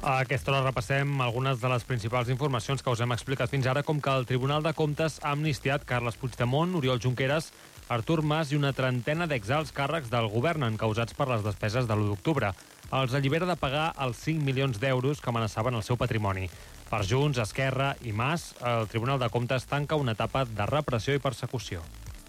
A aquesta hora repassem algunes de les principals informacions que us hem explicat fins ara, com que el Tribunal de Comptes ha amnistiat Carles Puigdemont, Oriol Junqueras, Artur Mas i una trentena d'exalts càrrecs del govern encausats per les despeses de l'1 d'octubre. Els allibera de pagar els 5 milions d'euros que amenaçaven el seu patrimoni. Per Junts, Esquerra i Mas, el Tribunal de Comptes tanca una etapa de repressió i persecució.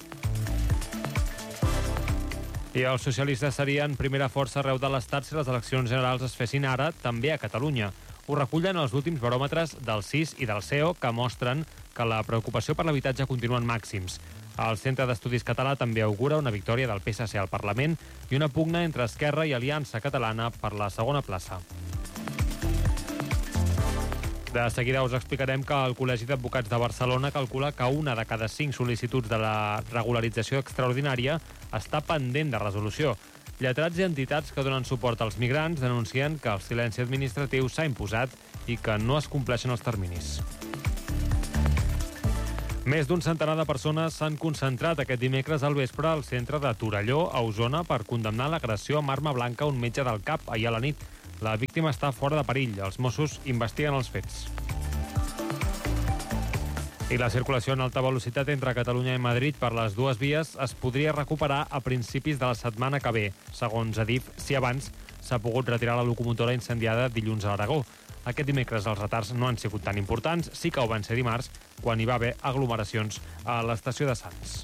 I els socialistes serien primera força arreu de l'Estat si les eleccions generals es fessin ara, també a Catalunya. Ho recullen els últims baròmetres del CIS i del CEO, que mostren que la preocupació per l'habitatge continua en màxims. El Centre d'Estudis Català també augura una victòria del PSC al Parlament i una pugna entre Esquerra i Aliança Catalana per la segona plaça. De seguida us explicarem que el Col·legi d'Advocats de Barcelona calcula que una de cada 5 sol·licituds de la regularització extraordinària està pendent de resolució. Lletrats i entitats que donen suport als migrants denuncien que el silenci administratiu s'ha imposat i que no es compleixen els terminis. Més d'un centenar de persones s'han concentrat aquest dimecres al vespre al centre de Torelló, a Osona, per condemnar l'agressió amb arma blanca a un metge del CAP ahir a la nit. La víctima està fora de perill. Els Mossos investiguen els fets. I la circulació en alta velocitat entre Catalunya i Madrid per les dues vies es podria recuperar a principis de la setmana que ve, segons Adif, si abans s'ha pogut retirar la locomotora incendiada dilluns a l'Aragó. Aquest dimecres els retards no han sigut tan importants, sí que ho van ser dimarts, quan hi va haver aglomeracions a l'estació de Sants.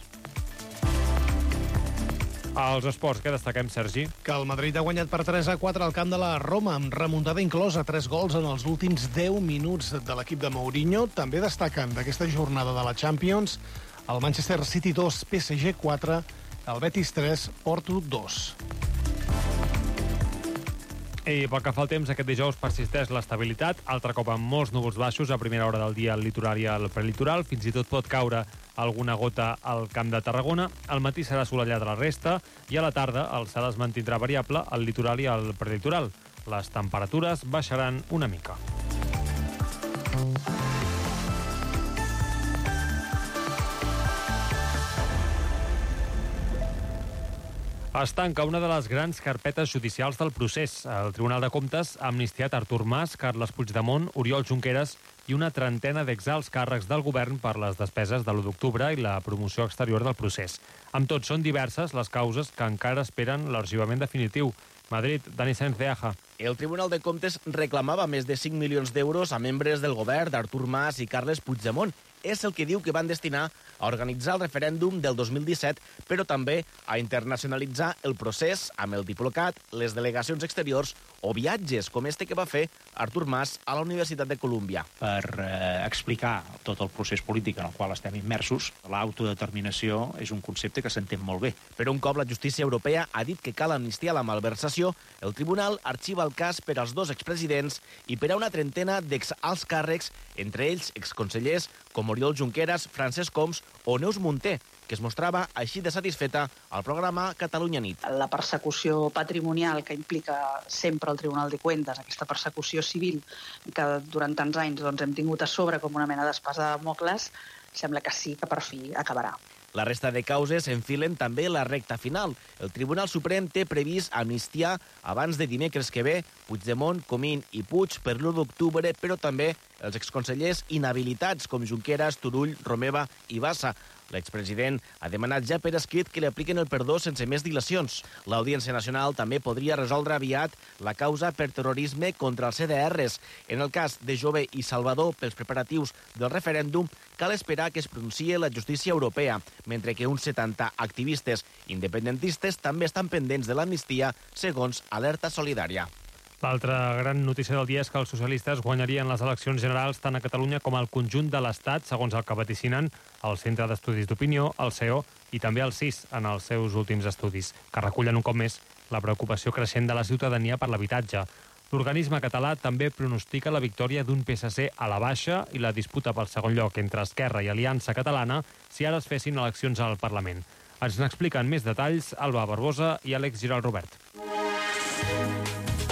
Als esports, què destaquem, Sergi? Que el Madrid ha guanyat per 3-4 al camp de la Roma, amb remuntada inclosa, 3 gols en els últims 10 minuts de l'equip de Mourinho. També destaquen d'aquesta jornada de la Champions el Manchester City 2, PSG 4, el Betis 3, Porto 2. I pel que fa al temps, aquest dijous persisteix l'estabilitat, altre cop amb molts núvols baixos a primera hora del dia al litoral i al prelitoral, fins i tot pot caure alguna gota al Camp de Tarragona. Al matí serà assolellat a la resta i a la tarda el cel es mantindrà variable al litoral i al prelitoral. Les temperatures baixaran una mica. Es tanca una de les grans carpetes judicials del procés. El Tribunal de Comptes ha amnistiat Artur Mas, Carles Puigdemont, Oriol Junqueras i una trentena d'exalts càrrecs del govern per les despeses de l'1 d'octubre i la promoció exterior del procés. Amb tot, són diverses les causes que encara esperen l'arxivament definitiu. Madrid, Dani Sáenz de Aja. El Tribunal de Comptes reclamava més de 5 milions d'euros a membres del govern d'Artur Mas i Carles Puigdemont. És el que diu que van destinar a organitzar el referèndum del 2017, però també a internacionalitzar el procés amb el Diplocat, les delegacions exteriors o viatges, com este que va fer Artur Mas a la Universitat de Colúmbia. Per explicar tot el procés polític en el qual estem immersos, l'autodeterminació és un concepte que s'entén molt bé. Però un cop la justícia europea ha dit que cal amnistiar la malversació, el tribunal arxiva el cas per als 2 expresidents i per a una trentena d'exalts càrrecs, entre ells exconsellers com Oriol Junqueras, Francesc Homs o Neus Munté, que es mostrava així de satisfeta al programa Catalunya Nit. La persecució patrimonial que implica sempre el Tribunal de Cuentas, aquesta persecució civil que durant tants anys hem tingut a sobre com una mena d'espasa de Damocles, sembla que sí que per fi acabarà. La resta de causes enfilen també la recta final. El Tribunal Suprem té previst amnistiar abans de dimecres que ve Puigdemont, Comín i Puig per l'1 d'octubre, però també els exconsellers inhabilitats com Junqueras, Turull, Romeva i Bassa. L'expresident ha demanat ja per escrit que li apliquen el perdó sense més dilacions. L'Audiència Nacional també podria resoldre aviat la causa per terrorisme contra els CDRs. En el cas de Jové i Salvador pels preparatius del referèndum, cal esperar que es pronunciï la justícia europea, mentre que uns 70 activistes independentistes també estan pendents de l'amnistia, segons Alerta Solidària. L'altra gran notícia del dia és que els socialistes guanyarien les eleccions generals tant a Catalunya com al conjunt de l'Estat, segons el que vaticinen el Centre d'Estudis d'Opinió, el CEO i també el CIS en els seus últims estudis, que recullen un cop més la preocupació creixent de la ciutadania per l'habitatge. L'organisme català també pronostica la victòria d'un PSC a la baixa i la disputa pel segon lloc entre Esquerra i Aliança Catalana si ara es fessin eleccions al Parlament. Ens n'expliquen més detalls Alba Barbosa i Àlex Giral Robert.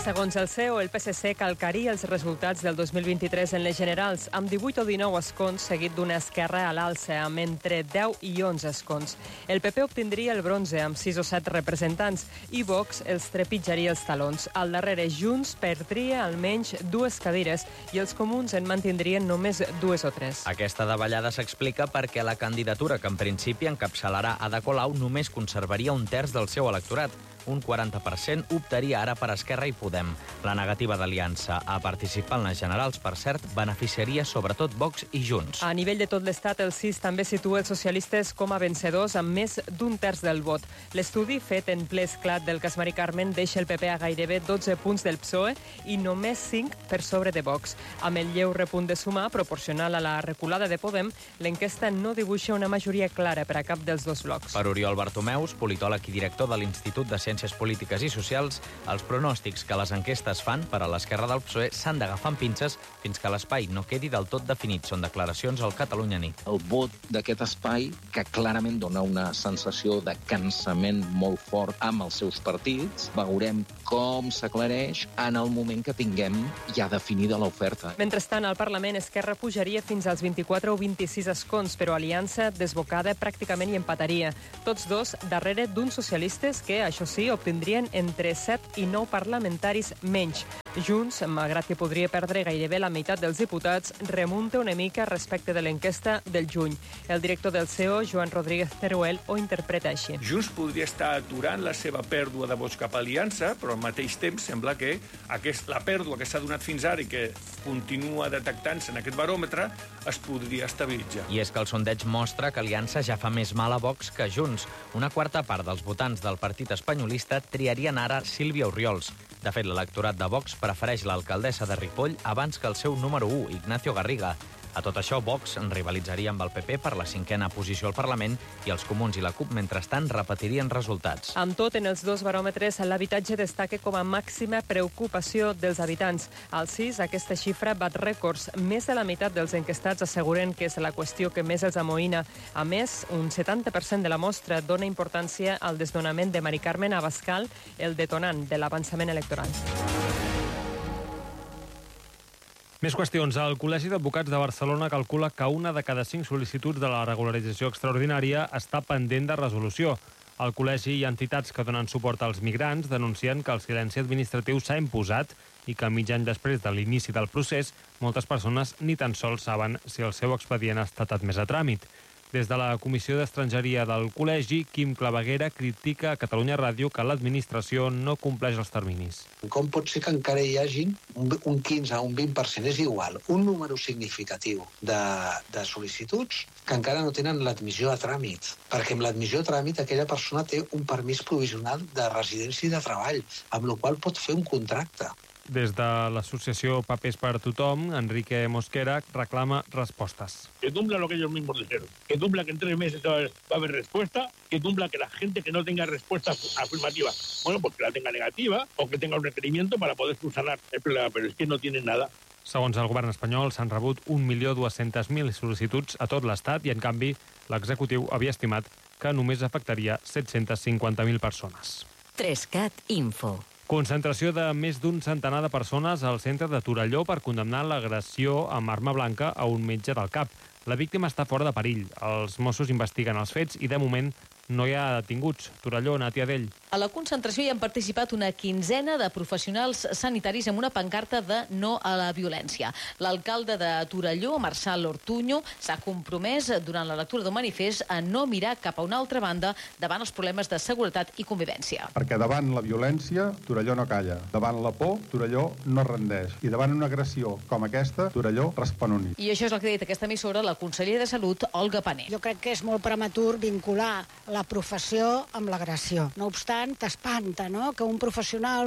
Segons el CEO, el PSC calcaria els resultats del 2023 en les generals, amb 18 o 19 escons, seguit d'una esquerra a l'alça, amb entre 10 i 11 escons. El PP obtindria el bronze, amb 6 o 7 representants, i Vox els trepitjaria els talons. Al darrere, Junts perdria almenys 2 cadires i els comuns en mantindrien només 2 o 3. Aquesta davallada s'explica perquè la candidatura que en principi encapçalarà Ada Colau només conservaria un terç del seu electorat. Un 40% optaria ara per Esquerra i Podem. La negativa d'Aliança a participar en les generals, per cert, beneficiaria sobretot Vox i Junts. A nivell de tot l'Estat, el CIS també situa els socialistes com a vencedors amb més d'un terç del vot. L'estudi fet en ple esclat del cas Mari Carmen deixa el PP a gairebé 12 punts del PSOE i només 5 per sobre de Vox. Amb el lleu repunt de Sumar, proporcional a la reculada de Podem, l'enquesta no dibuixa una majoria clara per a cap dels dos blocs. Per Oriol Bartomeus, politòleg i director de l'Institut de Ciències Polítiques i Socials, els pronòstics que les enquestes fan per a l'esquerra del PSOE s'han d'agafar amb pinces fins que l'espai no quedi del tot definit. Són declaracions al Catalunya Nit. El vot d'aquest espai, que clarament dona una sensació de cansament molt fort amb els seus partits, veurem com s'aclareix en el moment que tinguem ja definida l'oferta. Mentrestant, al Parlament, Esquerra pujaria fins als 24 o 26 escons, però Aliança, desbocada, pràcticament hi empataria. Tots dos darrere d'uns socialistes que, això sí, obtindrien entre 7 i 9 parlamentaris menys. Junts, malgrat que podria perdre gairebé la meitat dels diputats, remunta una mica respecte de l'enquesta del juny. El director del CEO, Joan Rodríguez Teruel, ho interpreta així. Junts podria estar aturant la seva pèrdua de vots cap a Aliança, però al mateix temps sembla que la pèrdua que s'ha donat fins ara i que continua detectant-se en aquest baròmetre es podria estabilitzar. I és que el sondeig mostra que Aliança ja fa més mal a Vox que Junts. Una quarta part dels votants del partit espanyolista triarien ara Sílvia Orriols. De fet, l'electorat de Vox prefereix l'alcaldessa de Ripoll abans que el seu número 1, Ignacio Garriga. A tot això, Vox en rivalitzaria amb el PP per la 5a posició al Parlament i els comuns i la CUP, mentrestant, repetirien resultats. Amb tot, en els dos baròmetres, l'habitatge destaca com a màxima preocupació dels habitants. Al CIS, aquesta xifra bat rècords. Més de la meitat dels enquestats asseguren que és la qüestió que més els amoïna. A més, un 70% de la mostra dona importància al desnonament de Mari Carmen Abascal, el detonant de l'avançament electoral. Més qüestions. El Col·legi d'Advocats de Barcelona calcula que 1 de cada 5 sol·licituds de la regularització extraordinària està pendent de resolució. El col·legi i entitats que donen suport als migrants denuncien que el silenci administratiu s'ha imposat i que mig any després de l'inici del procés, moltes persones ni tan sols saben si el seu expedient ha estat admès a tràmit. Des de la Comissió d'Estrangeria del Col·legi, Quim Claveguera critica a Catalunya Ràdio que l'administració no compleix els terminis. Com pot ser que encara hi hagin un 15 o un 20%, és igual, un número significatiu de sol·licituds que encara no tenen l'admissió a tràmit? Perquè amb l'admissió a tràmit aquella persona té un permís provisional de residència i de treball, amb la qual pot fer un contracte. Des de l'associació Papers per Tothom, Enrique Mosquera reclama respostes. Que cumpla lo que ellos mismos dijeron. Que cumpla que en 3 meses va a haber respuesta. Que cumpla que la gente que no tenga respuesta afirmativa, bueno, pues que la tenga negativa o que tenga un requerimiento para poder subsanar el problema. Pero es que no tienen nada. Segons el govern espanyol, s'han rebut 1.200.000 sol·licituds a tot l'Estat i, en canvi, l'executiu havia estimat que només afectaria 750.000 persones. 3CAT Info. Concentració de més d'un centenar de persones al centre de Torelló per condemnar l'agressió amb arma blanca a un metge del CAP. La víctima està fora de perill. Els Mossos investiguen els fets i, de moment, no hi ha detinguts. Torelló, Nàtia Dell. A la concentració hi han participat una quinzena de professionals sanitaris amb una pancarta de no a la violència. L'alcalde de Torelló, Marçal Ortuño, s'ha compromès durant la lectura del manifest a no mirar cap a una altra banda davant els problemes de seguretat i convivència. Perquè davant la violència, Torelló no calla. Davant la por, Torelló no rendeix. I davant una agressió com aquesta, Torelló respon unit. I això és el que ha dit aquesta emissora la consellera de Salut, Olga Pané. Jo crec que és molt prematur vincular la professió amb l'agressió. No obstant, t'espanta, no?, que un professional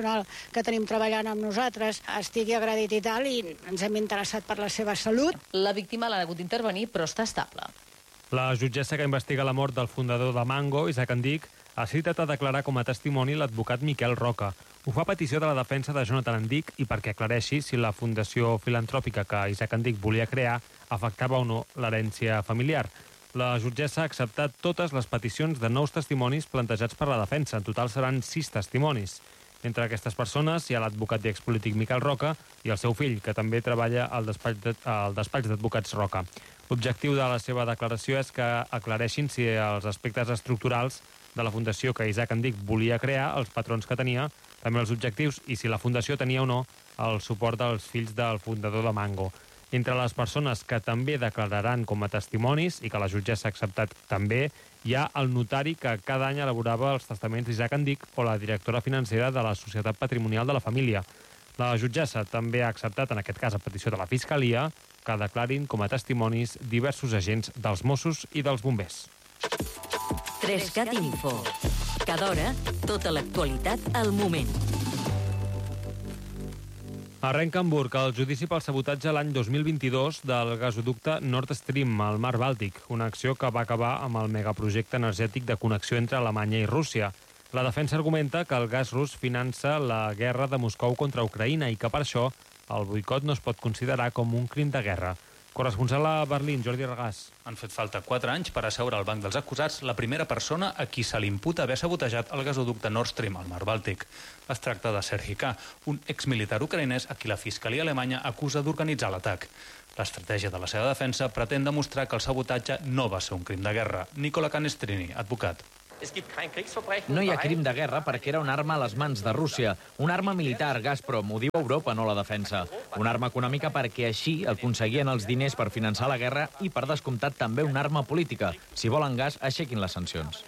que tenim treballant amb nosaltres estigui agredit i tal, i ens hem interessat per la seva salut. La víctima l'ha hagut d'intervenir, però està estable. La jutgessa que investiga la mort del fundador de Mango, Isaac Andic, ha citat a declarar com a testimoni l'advocat Miquel Roca. Ho fa a petició de la defensa de Jonathan Andic i perquè aclareixi si la fundació filantròpica que Isaac Andic volia crear afectava o no l'herència familiar. La jutgessa ha acceptat totes les peticions de nous testimonis plantejats per la defensa. En total seran 6 testimonis. Entre aquestes persones hi ha l'advocat i expolític Miquel Roca i el seu fill, que també treballa al despatx d'advocats Roca. L'objectiu de la seva declaració és que aclareixin si els aspectes estructurals de la fundació que Isaac Andic volia crear, els patrons que tenia, també els objectius, i si la fundació tenia o no el suport dels fills del fundador de Mango. Entre les persones que també declararan com a testimonis i que la jutgessa ha acceptat també, hi ha el notari que cada any elaborava els testaments d'Isaac Andic o la directora financera de la Societat Patrimonial de la Família. La jutgessa també ha acceptat, en aquest cas a petició de la Fiscalia, que declarin com a testimonis diversos agents dels Mossos i dels bombers. 3CAT Info. Cada hora, tota l'actualitat al moment. Arrenca a Hamburg el judici pel sabotatge l'any 2022 del gasoducte Nord Stream al mar Bàltic, una acció que va acabar amb el megaprojecte energètic de connexió entre Alemanya i Rússia. La defensa argumenta que el gas rus finança la guerra de Moscou contra Ucraïna i que per això el boicot no es pot considerar com un crim de guerra. Corresponsal a Berlín, Jordi Regàs. Han fet falta 4 anys per asseure al banc dels acusats la primera persona a qui se li imputa haver sabotejat el gasoducte Nord Stream al mar Bàltic. Es tracta de Serhii K., un exmilitar ucraïnès a qui la Fiscalia alemanya acusa d'organitzar l'atac. L'estratègia de la seva defensa pretén demostrar que el sabotatge no va ser un crim de guerra. Nicola Canestrini, advocat. No hi ha crim de guerra perquè era una arma a les mans de Rússia. Una arma militar, Gazprom, ho diu Europa, no la defensa. Una arma econòmica perquè així aconseguien els diners per finançar la guerra i, per descomptat, també una arma política. Si volen gas, aixequin les sancions.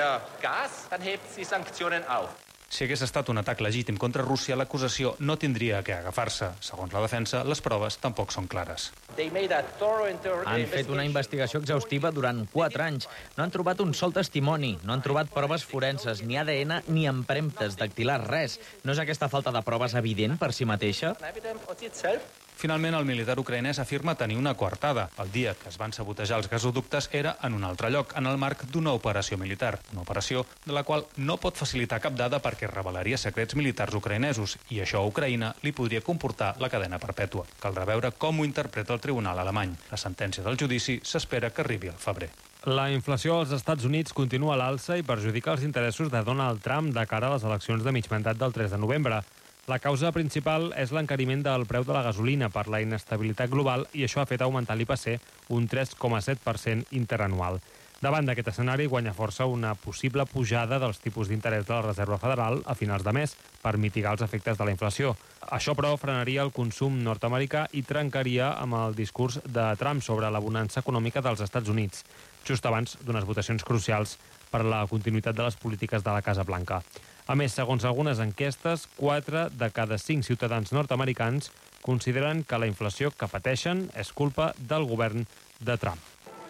Si hagués estat un atac legítim contra Rússia, l'acusació no tindria que agafar-se. Segons la defensa, les proves tampoc són clares. Han fet una investigació exhaustiva durant 4 anys. No han trobat un sol testimoni, no han trobat proves forenses, ni ADN, ni empremtes dactilars, res. No és aquesta falta de proves evident per si mateixa? Finalment, el militar ucraïnès afirma tenir una coartada. El dia que es van sabotejar els gasoductes era en un altre lloc, en el marc d'una operació militar. Una operació de la qual no pot facilitar cap dada perquè revelaria secrets militars ucraïnesos i això a Ucraïna li podria comportar la cadena perpètua. Caldrà veure com ho interpreta el tribunal alemany. La sentència del judici s'espera que arribi al febrer. La inflació als Estats Units continua a l'alça i perjudica els interessos de Donald Trump de cara a les eleccions de mig mandat del 3 de novembre. La causa principal és l'encariment del preu de la gasolina per la inestabilitat global i això ha fet augmentar l'IPC un 3,7% interanual. Davant d'aquest escenari guanya força una possible pujada dels tipus d'interès de la Reserva Federal a finals de mes per mitigar els efectes de la inflació. Això, però, frenaria el consum nord-americà i trencaria amb el discurs de Trump sobre la bonança econòmica dels Estats Units, just abans d'unes votacions crucials per la continuïtat de les polítiques de la Casa Blanca. A més, segons algunes enquestes, 4 de cada 5 ciutadans nord-americans consideren que la inflació que pateixen és culpa del govern de Trump.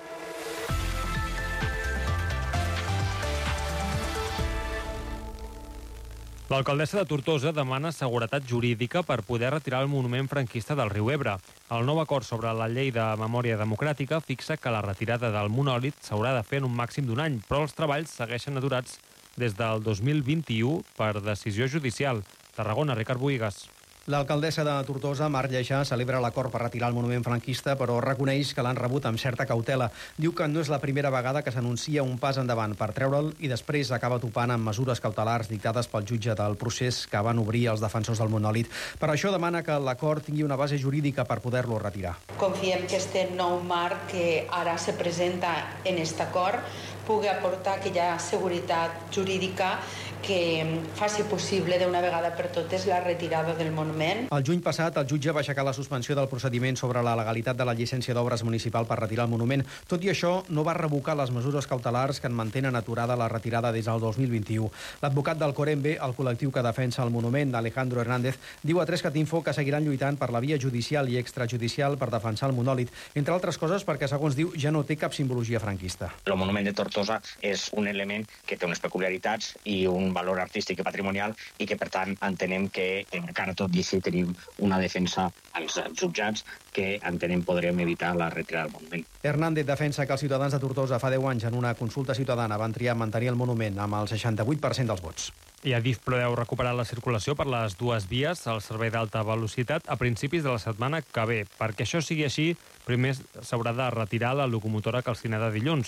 L'alcaldessa de Tortosa demana seguretat jurídica per poder retirar el monument franquista del riu Ebre. El nou acord sobre la llei de memòria democràtica fixa que la retirada del monòlit s'haurà de fer en un màxim d'un any, però els treballs segueixen aturats des del 2021 per decisió judicial. Tarragona, Ricard Bohigas. L'alcaldessa de Tortosa, Mar Lleixà, celebra l'acord per retirar el monument franquista, però reconeix que l'han rebut amb certa cautela. Diu que no és la primera vegada que s'anuncia un pas endavant per treure'l i després acaba topant amb mesures cautelars dictades pel jutge del procés que van obrir els defensors del monòlit. Per això demana que l'acord tingui una base jurídica per poder-lo retirar. Confiem que este nou marc que ara se presenta en aquest acord pugui aportar aquella seguretat jurídica que faci possible d'una vegada per totes la retirada del monument. El juny passat, el jutge va aixecar la suspensió del procediment sobre la legalitat de la llicència d'obres municipal per retirar el monument. Tot i això, no va revocar les mesures cautelars que en mantenen aturada la retirada des del 2021. L'advocat del Corembe, el col·lectiu que defensa el monument, Alejandro Hernández, diu a 3CAT Info que seguiran lluitant per la via judicial i extrajudicial per defensar el monòlit, entre altres coses perquè, segons diu, ja no té cap simbologia franquista. El monument de Tortosa és un element que té unes peculiaritats i un valor artístic i patrimonial i que, per tant, entenem que encara tot i així tenim una defensa als jutjats que entenem podrem evitar la retirada del monument. Hernández defensa que els ciutadans de Tortosa fa 10 anys en una consulta ciutadana van triar mantenir el monument amb el 68% dels vots. I Adif preveu recuperar la circulació per les dues vies al servei d'alta velocitat a principis de la setmana que ve. Perquè això sigui així, primer s'haurà de retirar la locomotora calcinada dilluns.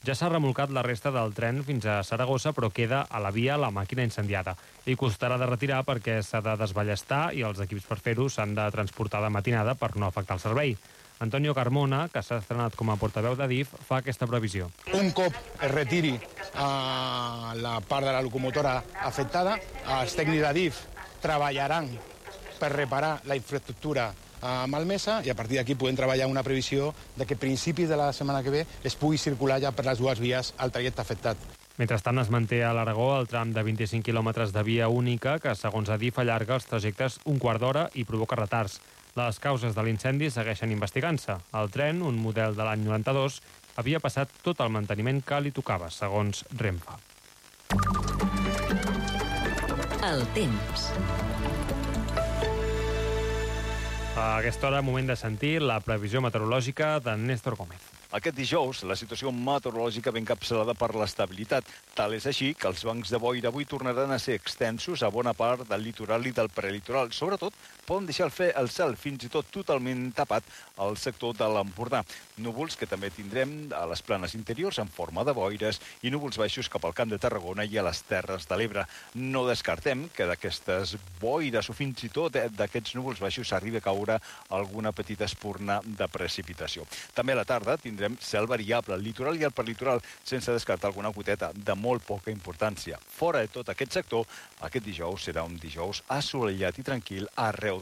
Ja s'ha remolcat la resta del tren fins a Saragossa, però queda a la via la màquina incendiada. I costarà de retirar perquè s'ha de desballestar i els equips per fer-ho s'han de transportar de matinada per no afectar el servei. Antonio Carmona, que s'ha estrenat com a portaveu d'Adif, fa aquesta previsió. Un cop es retiri la part de la locomotora afectada, els tècnics d'Adif treballaran per reparar la infraestructura malmesa i a partir d'aquí podem treballar una previsió de que a principis de la setmana que ve es pugui circular ja per les dues vies el trajecte afectat. Mentrestant, es manté a l'Aragó el tram de 25 quilòmetres de via única que, segons Adif, allarga els trajectes un quart d'hora i provoca retards. Les causes de l'incendi segueixen investigant-se. El tren, un model de l'any 92, havia passat tot el manteniment que li tocava, segons Renfe. El temps. A aquesta hora, moment de sentir la previsió meteorològica d'en Néstor Gómez. Aquest dijous, la situació meteorològica ben encapçalada per l'estabilitat. Tal és així que els bancs de boira avui tornaran a ser extensos a bona part del litoral i del prelitoral. Sobretot, poden deixar el cel fins i tot totalment tapat al sector de l'Empordà. Núvols que també tindrem a les planes interiors en forma de boires i núvols baixos cap al Camp de Tarragona i a les Terres de l'Ebre. No descartem que d'aquestes boires o fins i tot d'aquests núvols baixos arribi a caure alguna petita espurna de precipitació. També a la tarda tindrem cel variable al litoral i al perlitoral, sense descartar alguna goteta de molt poca importància. Fora de tot aquest sector, aquest dijous serà un dijous assolellat i tranquil arreu